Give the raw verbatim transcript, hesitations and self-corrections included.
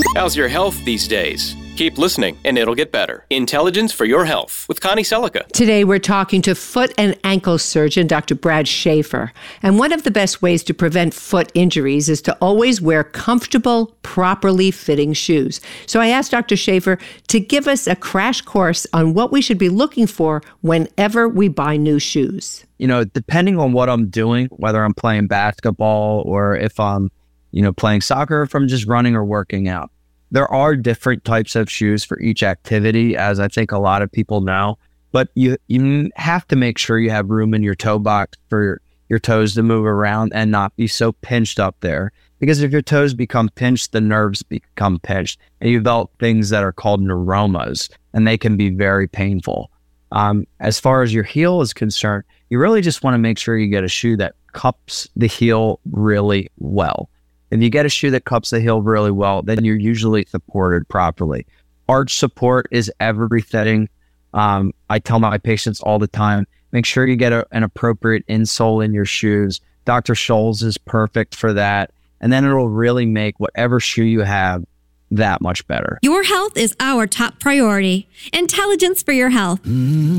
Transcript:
How's your health these days? Keep listening, and it'll get better. Intelligence for Your Health with Connie Selica. Today, we're talking to foot and ankle surgeon Doctor Brad Schaefer. And one of the best ways to prevent foot injuries is to always wear comfortable, properly fitting shoes. So I asked Doctor Schaefer to give us a crash course on what we should be looking for whenever we buy new shoes. You know, depending on what I'm doing, whether I'm playing basketball or if I'm, you know, playing soccer, if I'm just running or working out, there are different types of shoes for each activity, as I think a lot of people know, but you you have to make sure you have room in your toe box for your, your toes to move around and not be so pinched up there. Because if your toes become pinched, the nerves become pinched, and you develop things that are called neuromas, and they can be very painful. Um, as far as your heel is concerned, you really just want to make sure you get a shoe that cups the heel really well. If you get a shoe that cups the heel really well, then you're usually supported properly. Arch support is everything. Um, I tell my patients all the time, make sure you get a, an appropriate insole in your shoes. Doctor Scholl's is perfect for that. And then it'll really make whatever shoe you have that much better. Your health is our top priority. Intelligence for Your Health. Mm-hmm.